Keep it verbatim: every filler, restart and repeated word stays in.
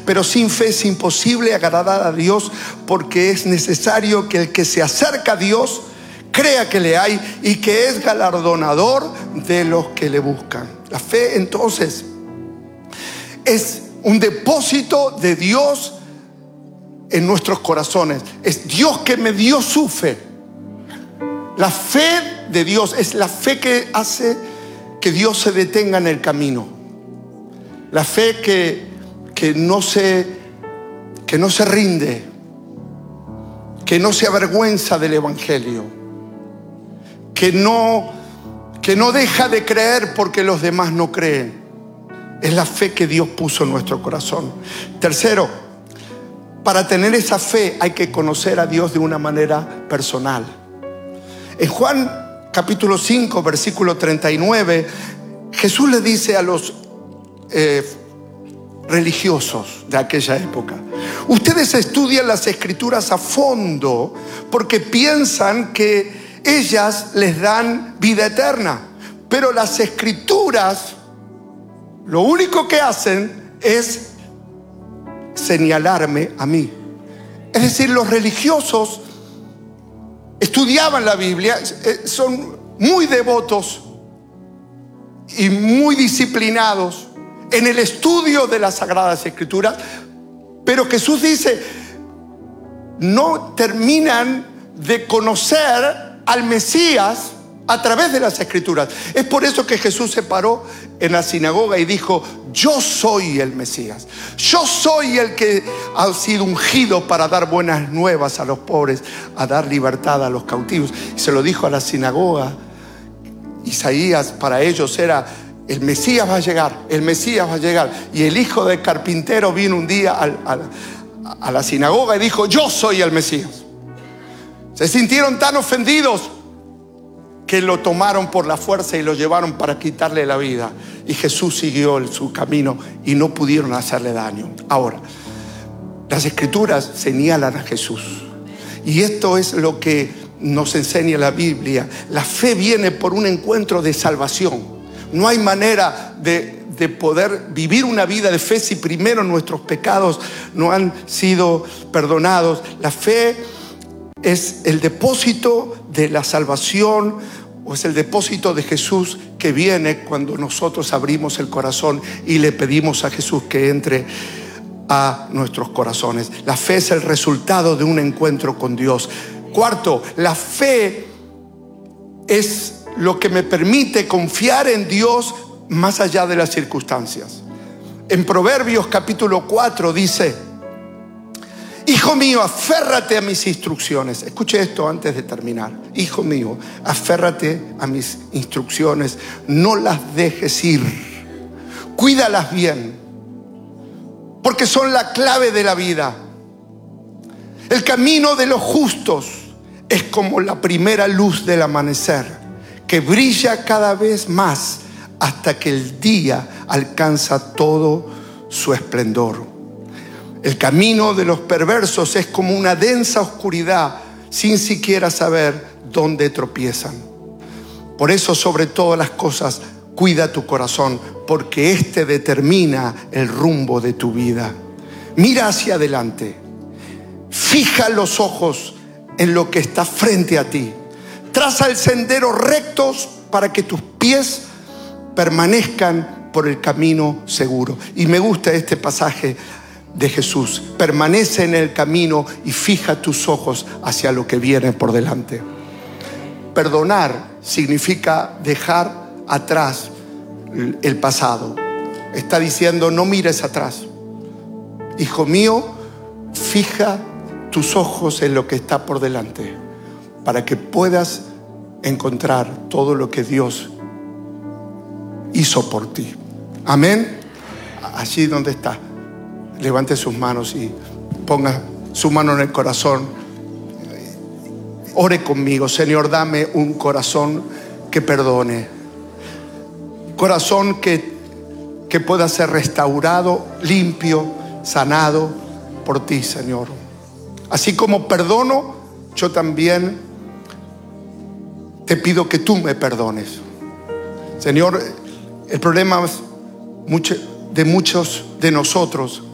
Pero sin fe es imposible agradar a Dios, porque es necesario que el que se acerca a Dios crea que le hay y que es galardonador de los que le buscan. La fe, entonces, es un depósito de Dios en nuestros corazones. Es Dios que me dio su fe. La fe de Dios es la fe que hace que Dios se detenga en el camino. La fe que, que, no se, que no se rinde, que no se avergüenza del Evangelio, que no, que no deja de creer porque los demás no creen. Es la fe que Dios puso en nuestro corazón. Tercero, para tener esa fe hay que conocer a Dios de una manera personal. En Juan capítulo cinco, versículo treinta y nueve, Jesús le dice a los eh, religiosos de aquella época: ustedes estudian las escrituras a fondo porque piensan que ellas les dan vida eterna, pero las escrituras lo único que hacen es señalarme a mí. Es decir, los religiosos estudiaban la Biblia, son muy devotos y muy disciplinados en el estudio de las Sagradas Escrituras, pero Jesús dice, no terminan de conocer al Mesías a través de las Escrituras. Es por eso que Jesús se paró en la sinagoga y dijo: yo soy el Mesías, yo soy el que ha sido ungido para dar buenas nuevas a los pobres, a dar libertad a los cautivos. Y se lo dijo a la sinagoga. Isaías para ellos era: el Mesías va a llegar, el Mesías va a llegar. Y el hijo del carpintero vino un día al, al, a la sinagoga y dijo: yo soy el Mesías. Se sintieron tan ofendidos que lo tomaron por la fuerza y lo llevaron para quitarle la vida. Y Jesús siguió su camino y no pudieron hacerle daño. Ahora, las Escrituras señalan a Jesús. Y esto es lo que nos enseña la Biblia. La fe viene por un encuentro de salvación. No hay manera de, de poder vivir una vida de fe si primero nuestros pecados no han sido perdonados. La fe es el depósito de la salvación, o es el depósito de Jesús que viene cuando nosotros abrimos el corazón y le pedimos a Jesús que entre a nuestros corazones. La fe es el resultado de un encuentro con Dios. Cuarto, la fe es lo que me permite confiar en Dios más allá de las circunstancias. En Proverbios capítulo cuatro dice: hijo mío, aférrate a mis instrucciones. Escuche esto antes de terminar. Hijo mío, aférrate a mis instrucciones. No las dejes ir. Cuídalas bien, porque son la clave de la vida. El camino de los justos es como la primera luz del amanecer, que brilla cada vez más hasta que el día alcanza todo su esplendor. El camino de los perversos es como una densa oscuridad, sin siquiera saber dónde tropiezan. Por eso, sobre todas las cosas, cuida tu corazón, porque este determina el rumbo de tu vida. Mira hacia adelante. Fija los ojos en lo que está frente a ti. Traza el sendero rectos para que tus pies permanezcan por el camino seguro. Y me gusta este pasaje de Jesús: permanece en el camino y fija tus ojos hacia lo que viene por delante. Perdonar significa dejar atrás el pasado. Está diciendo: no mires atrás. Hijo mío, fija tus ojos en lo que está por delante, para que puedas encontrar todo lo que Dios hizo por ti. Amén. Allí donde está, levante sus manos y ponga su mano en el corazón. Ore conmigo: Señor, dame un corazón que perdone, corazón que, que pueda ser restaurado, limpio, sanado por ti, Señor. Así como perdono, yo también te pido que tú me perdones. Señor, el problema de muchos de nosotros